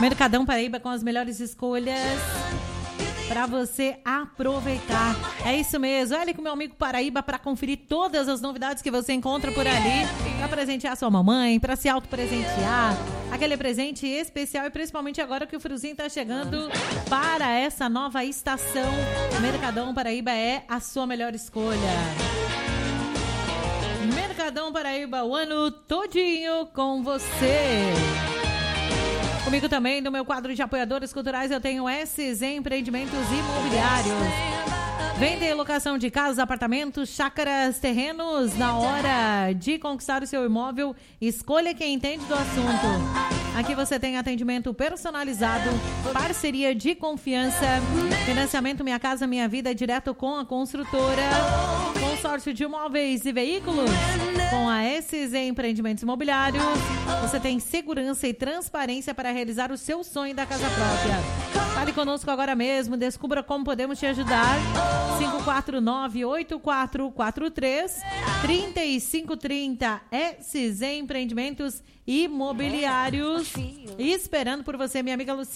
Mercadão Paraíba com as melhores escolhas para você aproveitar. É isso mesmo. Olha com meu amigo Paraíba para conferir todas as novidades que você encontra por ali, para presentear sua mamãe, para se autopresentear, aquele presente especial, e principalmente agora que o friozinho tá chegando para essa nova estação. Mercadão Paraíba é a sua melhor escolha. Mercadão Paraíba, o ano todinho com você. Comigo também, no meu quadro de apoiadores culturais, eu tenho SZ Empreendimentos Imobiliários. Venda e locação de casas, apartamentos, chácaras, terrenos. Na hora de conquistar o seu imóvel, escolha quem entende do assunto. Aqui você tem atendimento personalizado, parceria de confiança, financiamento Minha Casa Minha Vida direto com a construtora, consórcio de imóveis e veículos. Com a SZ Empreendimentos Imobiliários, você tem segurança e transparência para realizar o seu sonho da casa própria. Fale conosco agora mesmo, descubra como podemos te ajudar. 549-8443-3530. SZ Empreendimentos Imobiliários. Esperando por você, minha amiga Luciana.